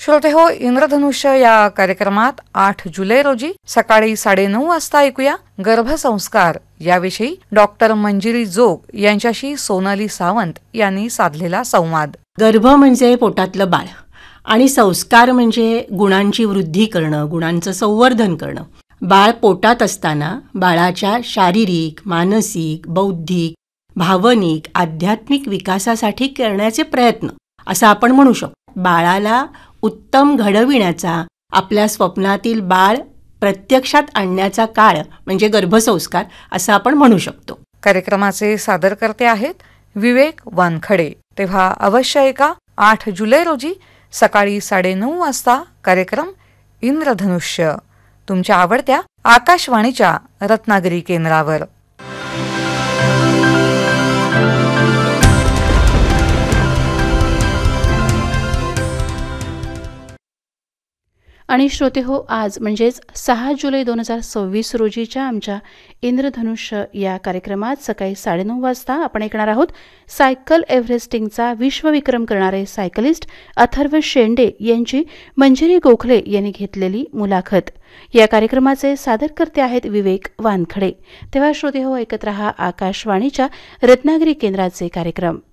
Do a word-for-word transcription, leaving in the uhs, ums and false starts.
श्रोते हो, इंद्रधनुष्य या कार्यक्रमात आठ जुलै रोजी सकाळी साडेनऊ वाजता ऐकूया गर्भसंस्कार याविषयी डॉक्टर मंजिरी जोग यांच्याशी सोनाली सावंत यांनी साधलेला संवाद. गर्भ म्हणजे पोटातलं बाळ आणि संस्कार म्हणजे गुणांची वृद्धी करणं, गुणांचं संवर्धन करणं. बाळ पोटात असताना बाळाच्या शारीरिक, मानसिक, बौद्धिक, भावनिक, आध्यात्मिक विकासासाठी करण्याचे प्रयत्न असं आपण म्हणू शकतो. बाळाला उत्तम घडविण्याचा, आपल्या स्वप्नातील बाळ प्रत्यक्षात आणण्याचा काळ म्हणजे गर्भसंस्कार असं आपण म्हणू शकतो. कार्यक्रमाचे सादरकर्ते आहेत विवेक वानखडे. तेव्हा अवश्य ऐका आठ जुलै रोजी सकाळी साडेनऊ वाजता कार्यक्रम इंद्रधनुष्य तुमच्या आवडत्या आकाशवाणीच्या रत्नागिरी केंद्रावर. आणि श्रोते हो, आज म्हणजेच सहा जुलै दोन हजार सव्वीस रोजीच्या आमच्या इंद्रधनुष्य या कार्यक्रमात सकाळी साडेनऊ वाजता आपण ऐकणार आहोत सायकल एव्हरेस्टिंगचा विश्वविक्रम करणारे सायकलिस्ट अथर्व शेंडे यांची मंजिरी गोखले यांनी घेतलेली मुलाखत. या कार्यक्रमाचे सादरकर्ते आहेत विवेक वानखडे. तेव्हा श्रोते हो, ऐकत रहा आकाशवाणीच्या रत्नागिरी केंद्राचे कार्यक्रम.